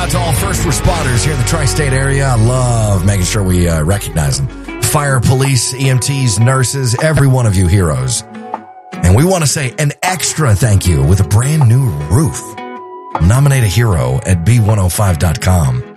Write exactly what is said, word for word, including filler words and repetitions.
out to all first responders here in the tri-state area. I love making sure we uh, recognize them. Fire, police, E M Ts, nurses, every one of you heroes. And we want to say an extra thank you with a brand new roof. Nominate a hero at B one oh five dot com.